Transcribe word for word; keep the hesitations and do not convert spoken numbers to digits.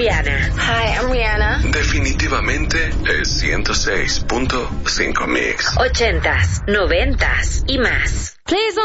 Rihanna. Hi, I'm Rihanna. Definitivamente es ciento seis punto cinco Mix. Ochentas, noventas y más. Please